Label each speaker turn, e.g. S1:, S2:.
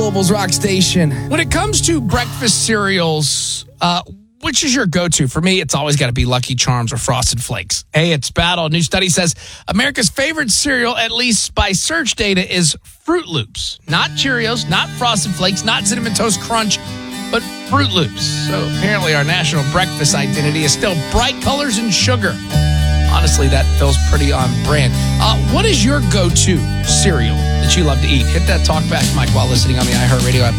S1: Global's rock station. When it comes to breakfast cereals, which is your go-to? For me, it's always got to be Lucky Charms or Frosted Flakes. Hey, it's battle. A new study says America's favorite cereal, at least by search data, is Fruit Loops. Not Cheerios, not Frosted Flakes, not Cinnamon Toast Crunch, but Fruit Loops. So apparently our national breakfast identity is still bright colors and sugar. Honestly, that feels pretty on brand. What is your go-to cereal that you love to eat? Hit that talkback mic while listening on the iHeartRadio app.